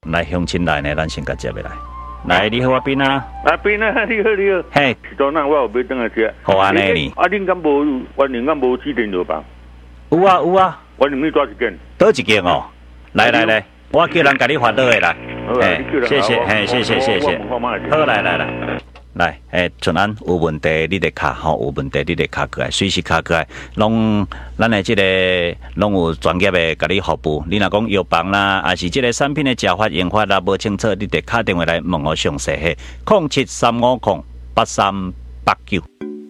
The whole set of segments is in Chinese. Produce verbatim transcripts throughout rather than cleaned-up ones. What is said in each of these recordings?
来乡亲来呢，咱先甲接下来。来，你好，阿斌啊。 阿斌啊，你好，你好。 嘿， 昨晚我有买转来吃。 好安尼呢。 啊，恁敢无？我恁敢无指定药房？ 有啊有啊。 我恁要抓一件。 多一件哦。来来来，我叫人甲你发倒的啦。哎，谢谢，嘿，谢谢谢谢。好，来来来。来，诶，像咱有问题，你得卡吼，有问题你得卡过来，随时卡过来，拢咱的这个拢有专业的甲你服务。你若讲药房啦，还是这个产品的假法、研发啦，无清楚，你得打电话来问我详细嘿，零七三五零八三八九。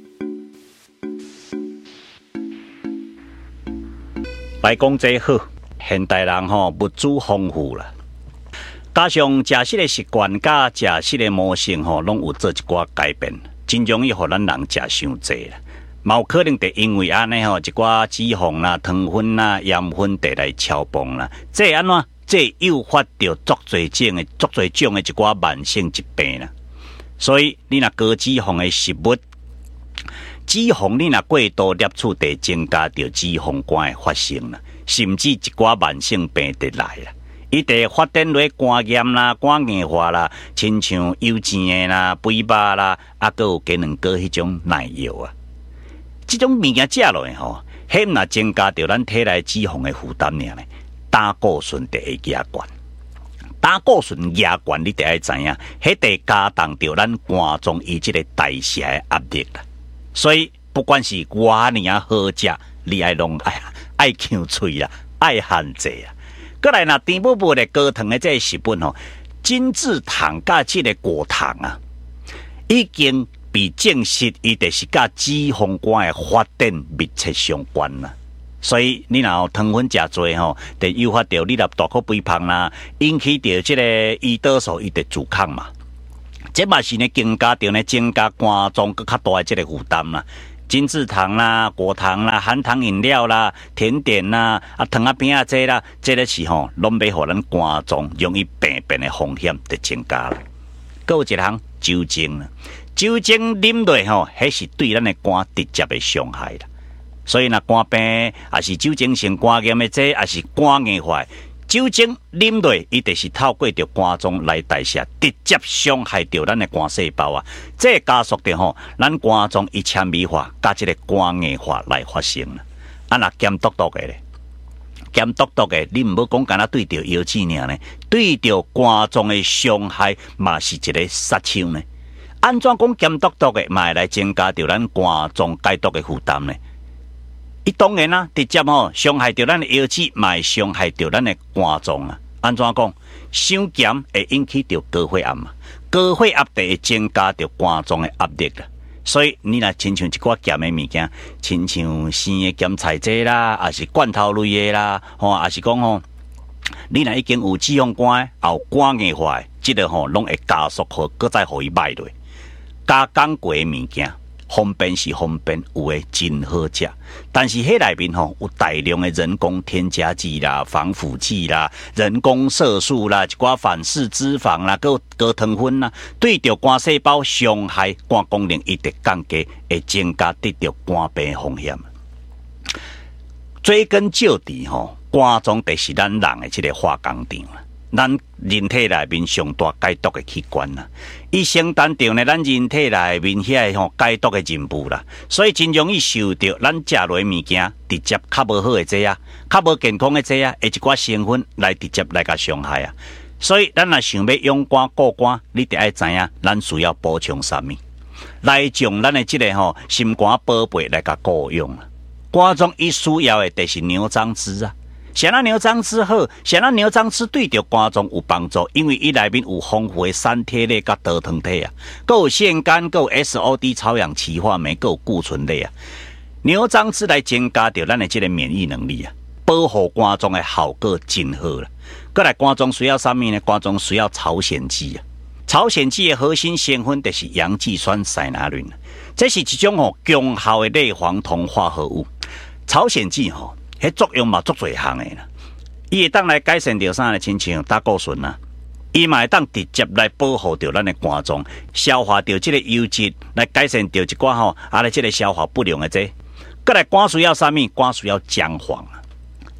来讲这好，现代人吼物资丰富啦。加上食食的习惯，甲食食的模式吼，拢有做一寡改变，真容易互咱人食伤济啦。嘛有可能得因为安尼吼，一寡脂肪啦、糖分啦、盐分得来超磅啦，这安怎？这诱发着足侪种的、足侪种的一寡慢性疾病啦。所以你若高脂肪的食物，脂肪你若过度摄取，得增加着脂肪肝的发生啦，甚至一寡慢性病得来啦。伊得发展落肝炎啦、肝硬化啦，亲像油煎的啦、肥肉啦，啊，搁有鸡卵糕迄种奶油啊，这种物件食落去吼，迄若增加着咱体内脂肪的负担尔呢，胆固醇得会压悬。胆固醇压悬，你得爱知影，迄得加重着咱肝脏伊即个代谢的压力啦。所以不管是偌尼啊好食，你爱拢爱爱呛嘴啦，爱限制啦。过来呐，甜不不的高糖的这个食品吼，精制糖甲这个果糖啊，已经比证实伊就是甲脂肪肝的发展密切相关啦。所以你若有糖分食多吼，得诱发着你若大块肥胖啦，引起着这个胰岛素伊得阻抗嘛。这嘛是呢增加着呢增加肝脏更较大的这个负担啦。精制糖啦、果糖啦、含糖饮料啦、甜点啦、啊糖啊饼啊这啦，这个是吼，拢要互咱肝脏容易病变的风险就增加啦。搁有一项酒精啦，酒精啉落吼，迄是对咱的肝直接的伤害啦。所以若肝病，也是酒精性肝炎的这，也是肝硬化，酒精啉落，伊就是透过着肝脏来代谢，直接伤害着咱的肝细胞啊！这加速着吼，咱肝脏一纤维化，甲这个肝硬化来发生啦。啊，若咸毒毒的咧，咸毒毒的，你毋好讲干那对着腰子尔呢，对着肝脏的伤害嘛是一个杀手呢。安怎讲咸毒毒的，嘛会来增加着咱肝脏解毒的负担呢？伊当然啦、啊，直接吼伤害到咱的腰子，嘛会伤害到咱的肝脏啊。安怎讲？伤咸会引起到高血压嘛？高血压就会增加到肝脏的压力啦。所以你若亲像一寡咸的物件，亲像生的咸菜这啦，还是罐头类的啦，吼，还是讲吼，你若已经有脂肪肝，也有肝硬化，即个吼拢会加速互，搁再互伊歹落。加工过的物件。方便是方便，有诶真好食，但是迄内面吼有大量的人工添加剂啦、防腐剂啦、人工色素啦、一寡反式脂肪啦、搁高糖分啦，对着肝细胞伤害肝功能一直降低，会增加得着肝病风险。追根究底吼，肝脏就是咱人的这个化工厂啦。咱人体内面上大解毒的器官啦，伊承担着呢咱人体内面遐个吼解毒的任务啦，所以真容易受到咱食落物件直接较无好的这啊，较无健康的这啊，一寡成分来直接来甲伤害啊。所以咱若想要养肝固肝，你得爱知影咱需要补充啥物，来将咱的这个吼心肝宝贝来甲固用啊。肝脏伊需要的就是牛樟芝啊。想让牛樟芝好，想让牛樟芝对着肝脏有帮助，因为伊内面有丰富的三萜类甲多糖体啊，佮有腺苷，佮有 S O D 超氧歧化酶，佮有固醇类啊。牛樟芝来增加着咱的这个免疫能力啊，保护肝脏的效果真好啦。佮来肝脏需要啥物呢？肝脏需要朝鲜蓟啊。朝鲜蓟的核心成分就是阳极酸噻那仑，这是一种吼强效的类黄酮化合物。朝鲜蓟吼。迄作用嘛足侪项诶啦，伊会当来改善着啥咧？亲像胆固醇啊，伊嘛会当直接来保护着咱诶肝脏，消化着即个油脂，来改善着一寡吼，啊咧即个消化不良诶这。搁来肝需要啥物？肝需要姜黄啊，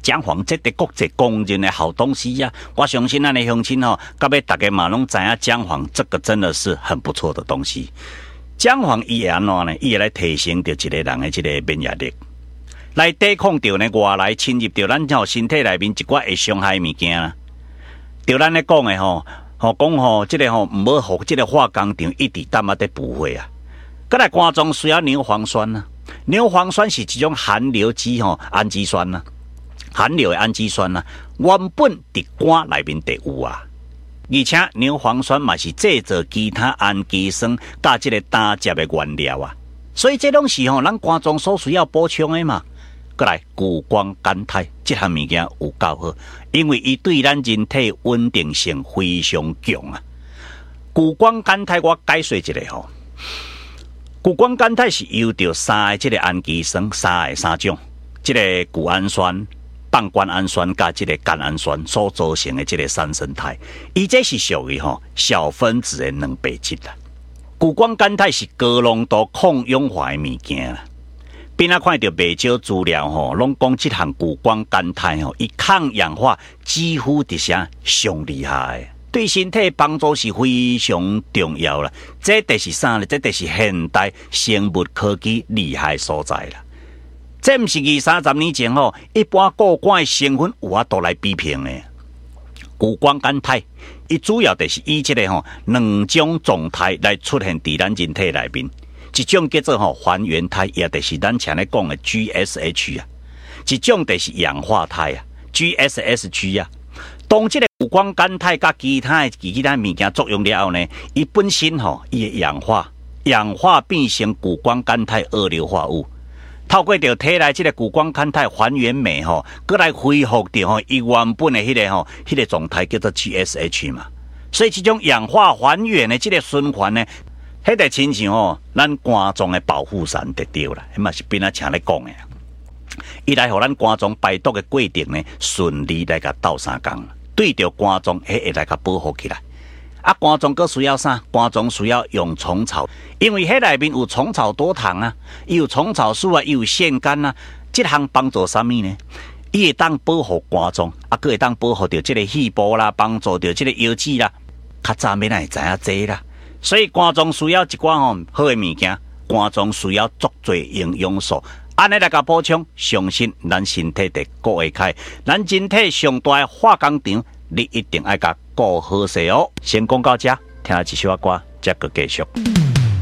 姜黄这个国际公认的好东西呀、啊。我相信咱的乡亲吼，到尾大家嘛拢知影姜黄这个真的是很不错的东西。姜黄伊会安怎呢？伊会来提升着一个人的这个免疫力，来抵抗着呢外来侵入着咱吼身体内面一寡会伤害物件啦。就咱咧讲的吼，吼讲吼，这个吼唔好互这个化工厂一直淡仔在补货啊。再来肝脏需要牛磺酸啊，牛磺酸是一种含硫基吼氨基酸啊，含硫的氨基酸啊，原本伫肝内面就有啊。而且牛磺酸嘛是制造其他氨基酸甲这个单接的原料啊，所以这拢是吼咱肝脏所需要补充的嘛。再来谷胱甘肽这项物件有够好，因为伊对咱人体稳定性非常强啊。谷胱甘肽我解说一下吼，谷胱甘肽是由着三个这个氨基酸，三个三种，这个谷氨酸、半胱氨酸加这个甘氨酸所组成的这个三生态，伊这是属于吼小分子的蛋白质啦。谷胱甘肽是高浓度抗氧化的物件啦。边仔看到袂少资料吼，拢讲这项谷胱甘肽吼，伊抗氧化几乎伫啥上厉害的，对身体帮助是非常重要啦。这就是啥呢？这就是现代生物科技厉害所在啦。这毋是二三十年前吼，一般个管的成分有法度来比拼的。谷胱甘肽，伊主要就是以这个吼两种状态来出现伫咱人体内面。一种叫做吼还原态，也就是咱常咧讲的 G S H 啊；一种就是氧化态啊 ，G S S G 啊。当这个谷胱甘肽甲其他的其他物件作用了后呢，伊本身吼伊会氧化，氧化变成谷胱甘肽二硫化物，透过着体内这个谷胱甘肽还原酶吼，过来恢复着吼伊原本的迄个吼迄个状态叫做 G S H 嘛。所以这种氧化还原的这个循环呢。迄个亲像吼，咱肝脏的保护伞得到啦，迄嘛是边仔请咧讲的。伊来互咱肝脏排毒的过程呢，顺利来甲斗相共，对着肝脏迄会来甲保护起来。啊，肝脏佫需要啥？肝脏需要用虫草，因为迄内面有虫草多糖啊，伊有虫草素啊，伊有腺苷啊，这项帮助啥物呢？伊会当保护肝脏，啊，佫会当保护着这个细胞啦，帮助着这个腰子啦。较早要哪会知影这啦？所以肝脏需要一寡吼好的物件，肝脏需要足多营养素，安尼来甲补充，相信咱身体得顾会开。咱人体上大的化工厂，你一定爱甲顾好势哦。先讲到这，听一首歌，再个继续。